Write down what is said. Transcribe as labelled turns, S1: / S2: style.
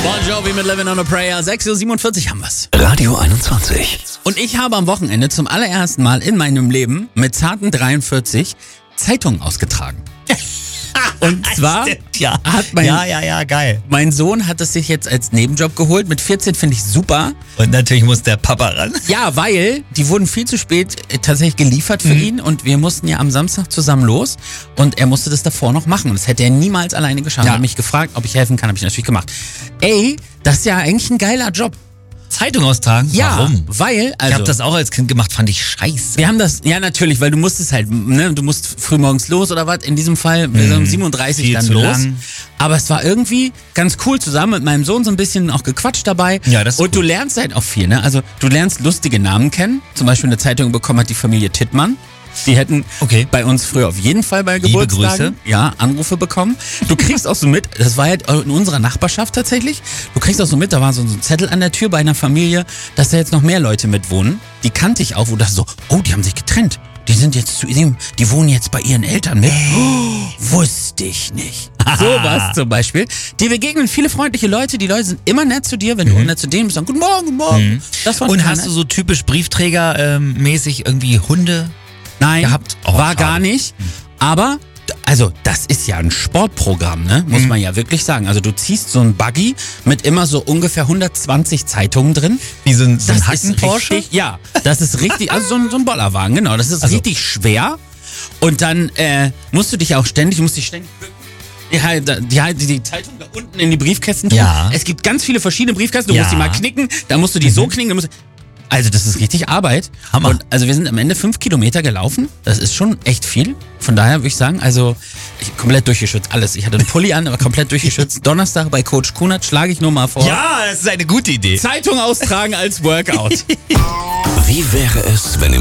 S1: Bon Jovi mit Living on a Prayer. 6:47 Uhr haben wir's.
S2: Radio 21.
S1: Und ich habe am Wochenende zum allerersten Mal in meinem Leben mit zarten 43 Zeitungen ausgetragen. Und zwar
S2: Ja.
S1: hat
S2: Geil.
S1: mein Sohn hat es sich jetzt als Nebenjob geholt. Mit 14 finde ich super.
S2: Und natürlich muss der Papa ran.
S1: Ja, weil die wurden viel zu spät tatsächlich geliefert für ihn und wir mussten ja am Samstag zusammen los und er musste das davor noch machen. Und das hätte er niemals alleine geschafft.
S2: Ja.
S1: Er hat mich gefragt, ob ich helfen kann, habe ich natürlich gemacht. Ey, das ist ja eigentlich ein geiler Job.
S2: Zeitung austragen?
S1: Ja,
S2: Warum?
S1: weil,
S2: Ich
S1: also,
S2: habe das auch als Kind gemacht, fand ich scheiße.
S1: wir haben das, ja natürlich, weil du musstest halt, ne, du musst frühmorgens los oder was, in diesem Fall, wir sind um 37
S2: Viel
S1: dann
S2: zu
S1: los.
S2: lang.
S1: Aber es war irgendwie ganz cool zusammen mit meinem Sohn so ein bisschen auch gequatscht dabei.
S2: Ja, das ist
S1: und du
S2: cool.
S1: lernst halt auch viel, ne? Also du lernst lustige Namen kennen. Zum Beispiel eine Zeitung bekommen hat die Familie Tittmann. Die hätten
S2: Okay.
S1: bei uns früher auf jeden Fall bei
S2: Liebe
S1: Geburtstagen
S2: Grüße.
S1: ja, Anrufe bekommen. Du kriegst auch so mit, das war halt in unserer Nachbarschaft tatsächlich, du kriegst auch so mit, da war so ein Zettel an der Tür bei einer Familie, dass da jetzt noch mehr Leute mit wohnen. Die kannte ich auch, wo das so, oh, die haben sich getrennt. Die sind jetzt zu ihm, die wohnen jetzt bei ihren Eltern mit. Oh, wusste ich nicht. Sowas zum Beispiel. Dir begegnen viele freundliche Leute, die Leute sind immer nett zu dir, wenn du nett zu denen bist, sagen, guten Morgen, guten Morgen. Das war
S2: Und
S1: total
S2: hast
S1: nett.
S2: du so typisch Briefträger-mäßig irgendwie Hunde?
S1: Nein,
S2: gehabt? Oh,
S1: war
S2: schade.
S1: gar nicht. Aber, also, das ist ja ein Sportprogramm, ne? Muss man ja wirklich sagen. Also, du ziehst so ein Buggy mit immer so ungefähr 120 Zeitungen drin.
S2: Wie so ein
S1: ist
S2: Hacken-Porsche?
S1: richtig, ja, das ist richtig, also so ein Bollerwagen, genau. Das ist
S2: Also.
S1: richtig schwer. Und dann musst du dich auch ständig, bücken. Die Zeitung da unten in die Briefkästen tun.
S2: Ja.
S1: Es gibt ganz viele verschiedene Briefkästen. Du
S2: Ja.
S1: musst die mal knicken, dann musst du die so knicken. Also das ist richtig Arbeit.
S2: Hammer.
S1: Und also wir sind am Ende 5 Kilometer gelaufen. Das ist schon echt viel. Von daher würde ich sagen, also ich komplett durchgeschützt. Alles. Ich hatte einen Pulli an, aber komplett durchgeschützt. Donnerstag bei Coach Kunert schlage ich nur mal vor.
S2: Ja, das ist eine gute Idee.
S1: Zeitung austragen als Workout.
S2: Wie wäre es, wenn